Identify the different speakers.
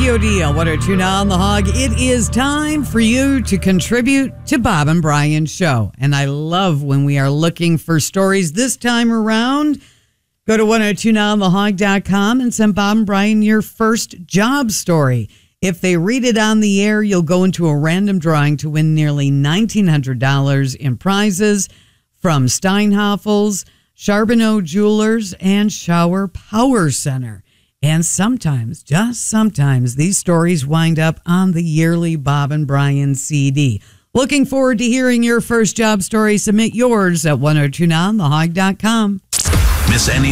Speaker 1: POD on 102 on the Hog. It is time for you to contribute to Bob and Brian's show. And I love when we are looking for stories this time around. Go to 1029thehog.com and send Bob and Brian your first job story. If they read it on the air, you'll go into a random drawing to win nearly $1,900 in prizes from Steinhofels, Charbonneau Jewelers, and Shower Power Center. And sometimes, just sometimes, these stories wind up on the yearly Bob and Brian CD. Looking forward to hearing your first job story. Submit yours at 1029thehog.com.
Speaker 2: Miss any